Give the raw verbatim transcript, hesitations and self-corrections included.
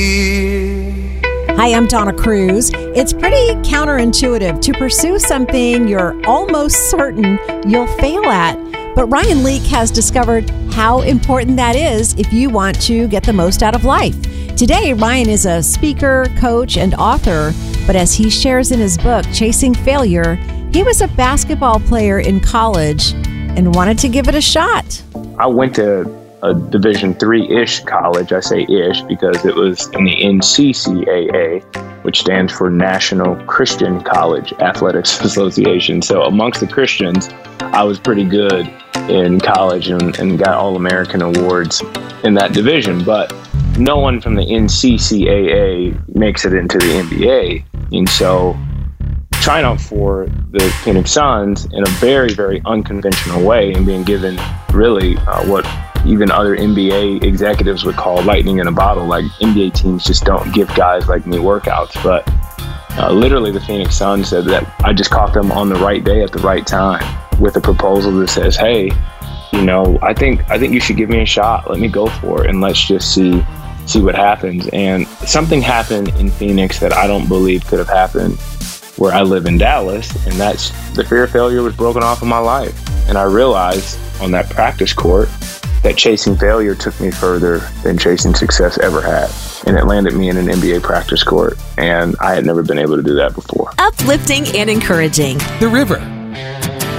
Hi, I'm Donna Cruz. It's pretty counterintuitive to pursue something you're almost certain you'll fail at. But Ryan Leake has discovered how important that is if you want to get the most out of life. Today, Ryan is a speaker, coach, and author. But as he shares in his book, Chasing Failure, he was a basketball player in college and wanted to give it a shot. I went to a Division three-ish college. I say ish because it was in the N C C A A, which stands for National Christian College Athletics Association. So amongst the Christians, I was pretty good in college and, and got All-American awards in that division. But no one from the N C C A A makes it into the N B A. And so trying out for the Phoenix Suns in a very, very unconventional way and being given really uh, what even other N B A executives would call lightning in a bottle. Like N B A teams just don't give guys like me workouts. But uh, literally the Phoenix Suns said that I just caught them on the right day at the right time with a proposal that says, hey, you know, I think I think you should give me a shot. Let me go for it and let's just see see what happens. And something happened in Phoenix that I don't believe could have happened where I live in Dallas, and that's the fear of failure was broken off of my life. And I realized on that practice court that chasing failure took me further than chasing success ever had. And it landed me in an N B A practice court, and I had never been able to do that before. Uplifting and encouraging. The River